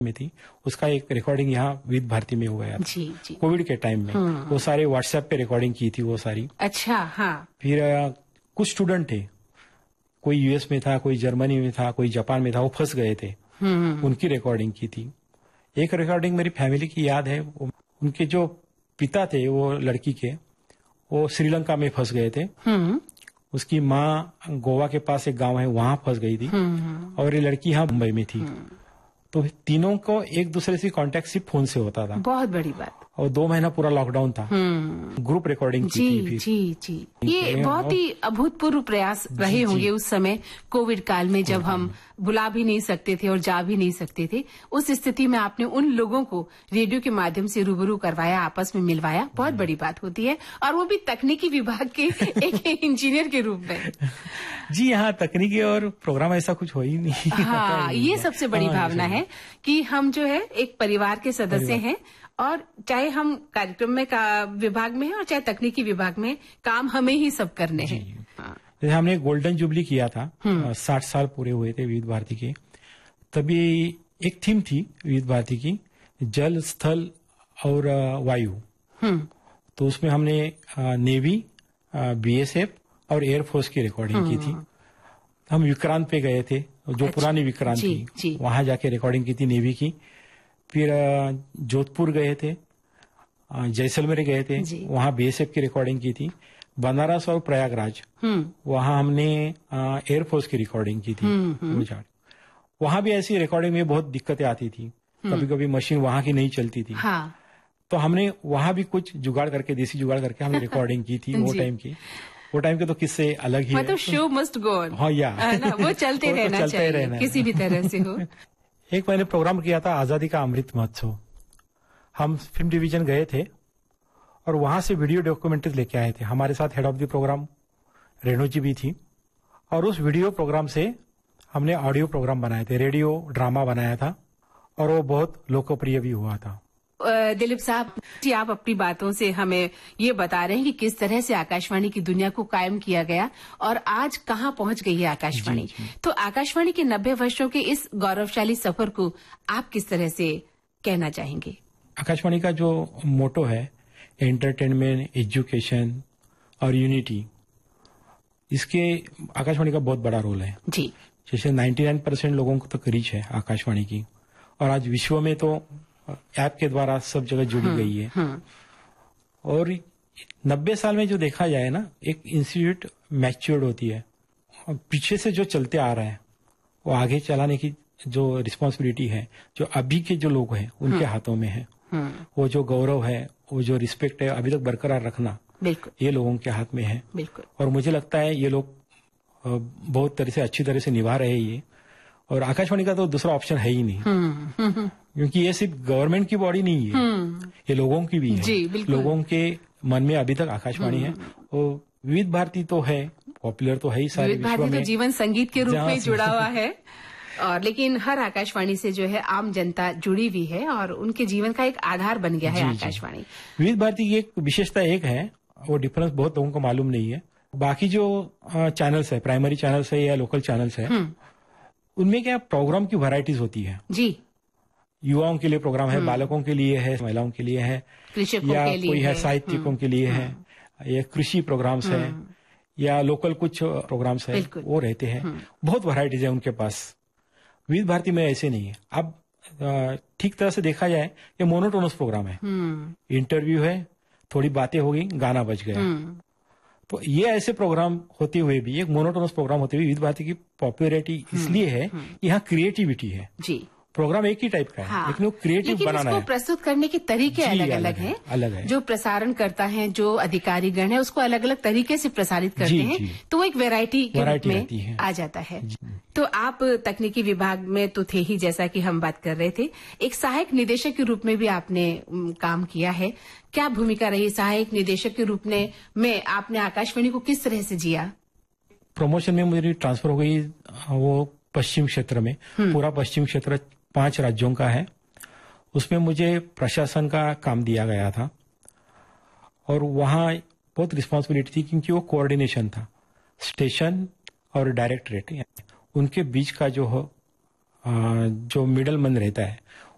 में थी, उसका एक रिकॉर्डिंग यहाँ विविध भारती में हुआ था। जी जी। कोविड के टाइम में वो सारे व्हाट्सएप पे रिकॉर्डिंग की थी वो सारी। अच्छा, हाँ। फिर कुछ स्टूडेंट थे, कोई यूएस में था, कोई जर्मनी में था, कोई जापान में था, वो फंस गए थे, उनकी रिकॉर्डिंग की थी। एक रिकॉर्डिंग मेरी फैमिली की याद है, उनके जो पिता थे वो लड़की के, वो श्रीलंका में फंस गए थे। उसकी माँ गोवा के पास एक गांव है, वहां फंस गई थी और ये लड़की यहाँ मुंबई में थी। तो तीनों को एक दूसरे से कांटेक्ट सिर्फ फोन से होता था। बहुत बड़ी बात। और 2 महीना पूरा लॉकडाउन था। ग्रुप रिकॉर्डिंग की थी फिर। जी जी। ये बहुत ही अभूतपूर्व प्रयास रहे होंगे उस समय कोविड काल में, जब हम बुला भी नहीं सकते थे और जा भी नहीं सकते थे। उस स्थिति में आपने उन लोगों को रेडियो के माध्यम से रूबरू करवाया, आपस में मिलवाया, बहुत बड़ी बात होती है। और वो भी तकनीकी विभाग के एक इंजीनियर के रूप में। जी, यहाँ तकनीकी और प्रोग्राम ऐसा कुछ हो ही नहीं। हाँ, ये सबसे बड़ी भावना है कि हम जो है एक परिवार के सदस्य हैं, और चाहे हम कार्यक्रम में विभाग में हैं और चाहे तकनीकी विभाग में, काम हमें ही सब करने हैं। जैसे हमने गोल्डन जुबली किया था, 60 साल पूरे हुए थे विविध भारती के, तभी एक थीम थी विविध भारती की, जल, स्थल और वायु। तो उसमें हमने नेवी, बीएसएफ और एयरफोर्स की रिकॉर्डिंग की थी। हम विक्रांत पे गए थे, जो पुरानी विक्रांत थी, वहां जाके रिकॉर्डिंग की थी नेवी की। फिर जोधपुर गए थे, जैसलमेर गए थे, वहां बीएसएफ की रिकॉर्डिंग की थी। बनारस और प्रयागराज, वहां हमने एयरफोर्स की रिकॉर्डिंग की थी। वहां भी ऐसी रिकॉर्डिंग में बहुत दिक्कतें आती थी, कभी कभी मशीन वहां की नहीं चलती थी। हाँ। तो हमने वहां भी कुछ जुगाड़ करके, देसी जुगाड़ करके हमने रिकॉर्डिंग की थी। वो टाइम के तो किस्से अलग ही मतलब शो मस्ट गो ऑन। हाँ, या वो चलते रहना चाहिए, किसी भी तरह से हो। एक मैंने प्रोग्राम किया था आजादी का अमृत महोत्सव। हम फिल्म डिवीजन गए थे और वहां से वीडियो डॉक्यूमेंट्री लेके आए थे। हमारे साथ head of the programme Renu जी भी थी, और उस वीडियो प्रोग्राम से हमने ऑडियो प्रोग्राम बनाए थे, रेडियो ड्रामा बनाया था, और वो बहुत लोकप्रिय भी हुआ था। दिलीप साहब जी, आप अपनी बातों से हमें ये बता रहे हैं कि किस तरह से आकाशवाणी की दुनिया को कायम किया गया और आज कहाँ पहुंच गई है आकाशवाणी। तो आकाशवाणी के 90 वर्षों के इस गौरवशाली सफर को आप किस तरह से कहना चाहेंगे? आकाशवाणी का जो मोटो है, एंटरटेनमेंट, एजुकेशन और यूनिटी, इसके आकाशवाणी का बहुत बड़ा रोल है जी। जैसे 99% लोगों को तक रीच है आकाशवाणी की, और आज विश्व में तो ऐप के द्वारा सब जगह जुड़ी गई है। और 90 साल में जो देखा जाए ना, एक इंस्टीट्यूट मैच्योर्ड होती है, और पीछे से जो चलते आ रहा है वो आगे चलाने की जो रिस्पॉन्सिबिलिटी है, जो अभी के जो लोग हैं उनके हाथों में है। वो जो गौरव है, वो जो रिस्पेक्ट है अभी तक बरकरार रखना, ये लोगों के हाथ में है। और मुझे लगता है ये लोग बहुत तरह से, अच्छी तरह से निभा रहे हैं ये। और आकाशवाणी का तो दूसरा ऑप्शन है ही नहीं, क्योंकि ये सिर्फ गवर्नमेंट की बॉडी नहीं है, ये लोगों की भी है। लोगों के मन में अभी तक आकाशवाणी है। और विविध भारती तो है, पॉपुलर तो है ही सारे विश्व में, तो जीवन संगीत के रूप में जुड़ा हुआ है। और लेकिन हर आकाशवाणी से जो है आम जनता जुड़ी हुई है और उनके जीवन का एक आधार बन गया है आकाशवाणी। विविध भारती की एक विशेषता एक है, वो डिफरेंस बहुत लोगों को मालूम नहीं है। बाकी जो चैनल्स है, प्राइमरी चैनल्स है या लोकल चैनल्स है, उनमें क्या प्रोग्राम की वैरायटीज होती है जी। युवाओं के लिए प्रोग्राम है, बालकों के लिए है, महिलाओं के लिए है, या कोई है साहित्यिकों के लिए है, या कृषि प्रोग्राम्स है, या लोकल कुछ प्रोग्राम्स है, वो रहते हैं। बहुत वैरायटीज है उनके पास। विविध भारती में ऐसे नहीं है। अब ठीक तरह से देखा जाए, ये मोनोटोनस प्रोग्राम है, इंटरव्यू है, थोड़ी बातें होगी, गाना बज गया। तो ये ऐसे प्रोग्राम होते हुए भी, एक मोनोटोनस प्रोग्राम होते हुए विविध भारती की पॉपुलैरिटी इसलिए है कि यहाँ क्रिएटिविटी है जी। प्रोग्राम एक ही टाइप का है, लेकिन वो क्रिएटिव बनाना है। प्रस्तुत करने के तरीके अलग अलग हैं। जो प्रसारण करता है, जो अधिकारीगण है, उसको अलग अलग तरीके से प्रसारित करते हैं, तो वो एक वैरायटी के रूप में आ जाता है। तो आप तकनीकी विभाग में तो थे ही, जैसा कि हम बात कर रहे थे, एक सहायक निदेशक के रूप में भी आपने काम किया है। क्या भूमिका रही सहायक निदेशक के रूप में आपने आकाशवाणी को किस तरह से जिया? प्रमोशन में मेरी ट्रांसफर हो गई, वो पश्चिम क्षेत्र में, पूरा पश्चिम क्षेत्र 5 राज्यों का है, उसमें मुझे प्रशासन का काम दिया गया था। और वहाँ बहुत रिस्पॉन्सिबिलिटी थी, क्योंकि वो कोऑर्डिनेशन था स्टेशन और डायरेक्टरेट, उनके बीच का जो मिडल मैन रहता है,